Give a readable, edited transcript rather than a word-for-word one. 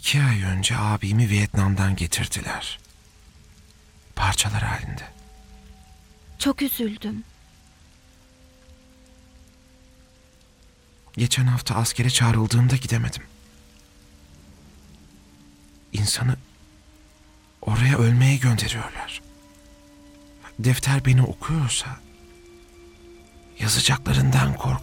2 ay önce abimi Vietnam'dan getirdiler. Parçalar halinde. Çok üzüldüm. Geçen hafta askere çağrıldığımda gidemedim. İnsanı oraya ölmeye gönderiyorlar. Defter beni okuyorsa yazacaklarından korkuyorum.